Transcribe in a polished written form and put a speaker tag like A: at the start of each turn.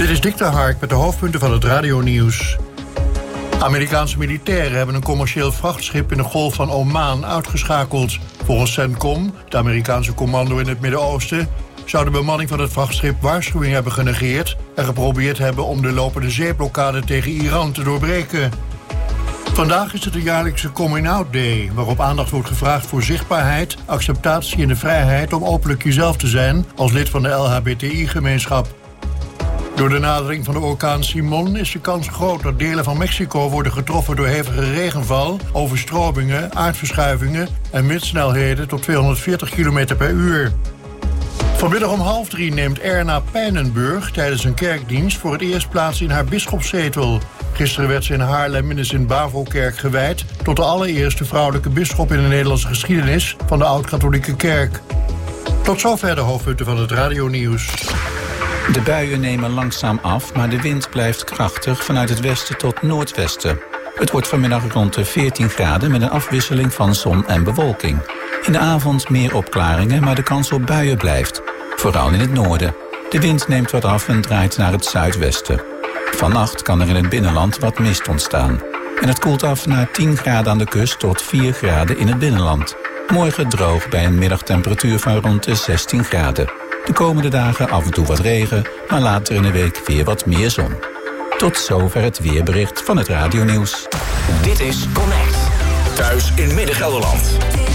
A: Dit is Dick de Hark met de hoofdpunten van het radionieuws. Amerikaanse militairen hebben een commercieel vrachtschip in de Golf van Oman uitgeschakeld. Volgens CENTCOM, het Amerikaanse commando in het Midden-Oosten, zou de bemanning van het vrachtschip waarschuwing hebben genegeerd en geprobeerd hebben om de lopende zeeblokkade tegen Iran te doorbreken. Vandaag is het de jaarlijkse Coming Out Day, waarop aandacht wordt gevraagd voor zichtbaarheid, acceptatie en de vrijheid om openlijk jezelf te zijn als lid van de LHBTI-gemeenschap. Door de nadering van de orkaan Simon is de kans groot dat delen van Mexico worden getroffen door hevige regenval, overstromingen, aardverschuivingen en windsnelheden tot 240 km per uur. Vanmiddag om 2:30 neemt Erna Pijnenburg tijdens een kerkdienst voor het eerst plaats in haar bisschopszetel. Gisteren werd ze in Haarlem in de Sint-Bavo-kerk gewijd tot de allereerste vrouwelijke bisschop in de Nederlandse geschiedenis van de Oud-Katholieke Kerk. Tot zover de hoofdpunten van het radionieuws.
B: De buien nemen langzaam af, maar de wind blijft krachtig vanuit het westen tot noordwesten. Het wordt vanmiddag rond de 14 graden met een afwisseling van zon en bewolking. In de avond meer opklaringen, maar de kans op buien blijft. Vooral in het noorden. De wind neemt wat af en draait naar het zuidwesten. Vannacht kan er in het binnenland wat mist ontstaan. En het koelt af naar 10 graden aan de kust tot 4 graden in het binnenland. Morgen droog bij een middagtemperatuur van rond de 16 graden. De komende dagen af en toe wat regen, maar later in de week weer wat meer zon. Tot zover het weerbericht van het radionieuws.
C: Dit is Connect. Thuis in Midden-Gelderland.